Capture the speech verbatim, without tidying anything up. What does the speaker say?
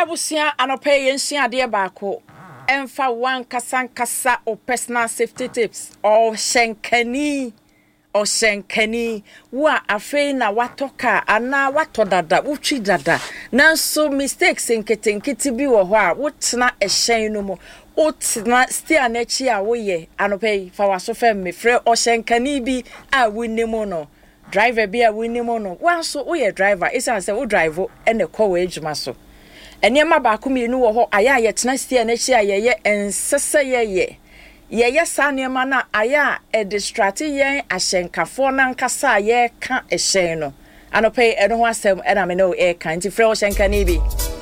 Abusia anope yensia de baako. Emfa one kasa kasa o personal safety tips or shenkani or shenkani wa afei na watoka ana watodada uchi dada nanso mistakes nkete nkete bi wo ho a wotena ehyen no mu wotena stia na chi a woye anope fa waso fem me frɛ o shenkani bi a wonimu no driver bi a wonimu no wanso woye driver isan se wo drive ene kɔ we adwuma so Eniema baako mi nu wo ho aya ye tena stia na chi aye ye ensese ye ye ye ye sa niema na aya e distract yen ahyenkafo na nkasa ye ka ehyen no anope eno ho asem e na me no e kan ti frɛ wo hyenka ni bi